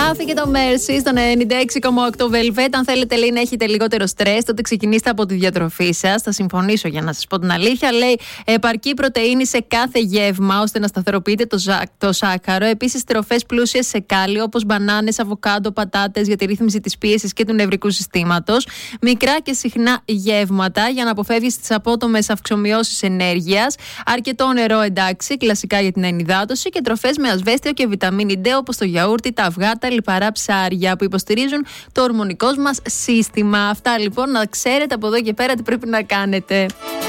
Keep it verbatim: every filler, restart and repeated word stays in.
Χάθηκε το Mercy στον ενενήντα έξι κόμμα οκτώ Velvet. Αν θέλετε, λέει, να έχετε λιγότερο στρες, τότε ξεκινήστε από τη διατροφή σας. Θα συμφωνήσω, για να σας πω την αλήθεια. Λέει, επαρκή πρωτεΐνη σε κάθε γεύμα, ώστε να σταθεροποιείτε το, ζα... το σάκαρο. Επίσης, τροφές πλούσιες σε κάλιο, όπως μπανάνες, αβοκάντο, πατάτες, για τη ρύθμιση της πίεσης και του νευρικού συστήματος. Μικρά και συχνά γεύματα, για να αποφεύγεις τις απότομες αυξομοιώσεις ενέργειας. Αρκετό νερό, εντάξει, κλασικά για την ενυδάτωση. Και τροφές με ασβέστιο και βιταμίνη D, όπως το γιαούρτι, τα αυγά, τα λιπαρά ψάρια, που υποστηρίζουν το ορμονικό μας σύστημα. Αυτά λοιπόν, να ξέρετε από εδώ και πέρα τι πρέπει να κάνετε.